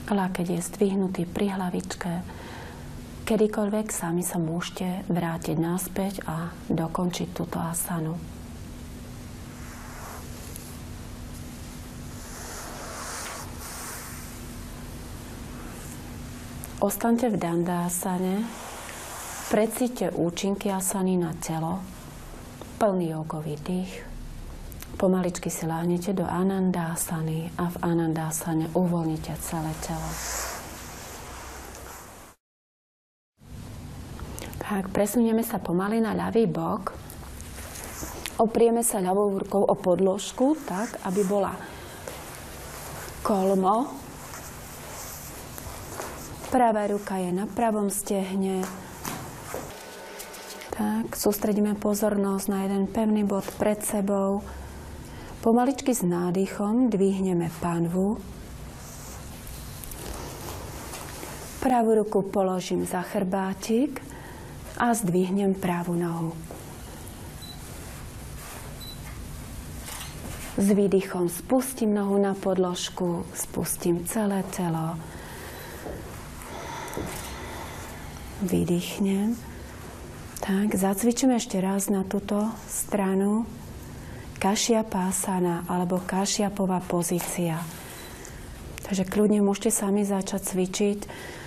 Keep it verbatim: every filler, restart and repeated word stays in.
Lakeť je zdvihnutý pri hlavičke. Kedykoľvek sami sa môžete vrátiť naspäť a dokončiť túto asanu. Ostaňte v dandásane, precíťte účinky asany na telo, plný jogový dých. Pomaličky si láhnete do anandásany a v anandásane uvoľnite celé telo. Tak, presunieme sa pomaly na ľavý bok. Oprieme sa ľavou rukou o podložku, tak, aby bola kolmo. Pravá ruka je na pravom stehne. Tak, sústredíme pozornosť na jeden pevný bod pred sebou. Pomaličky s nádychom dvihneme panvu. Pravú ruku položím za chrbátik a zdvihnem pravú nohu. S výdychom spustím nohu na podložku, spustím celé telo. Vydýchnem. Tak, zacvičíme ešte raz na túto stranu. Kašjapasana alebo kašjapová pozícia. Takže kľudne môžete sami začať cvičiť